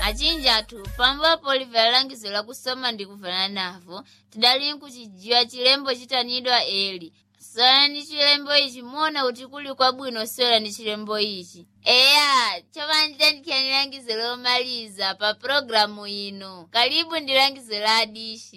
Achinjatu pambapo livela langizo la kusoma ndi kuvala navo tidali nkuchijiwa chilembo chitanidwa eli. Sola ndi chilembo ichi muona kuti kuli kwa bwino sola ndi chilembo ichi. Eya, choma nditandikani langizo lomaliza pa programu ino. Karibu ndi langizo la adishi.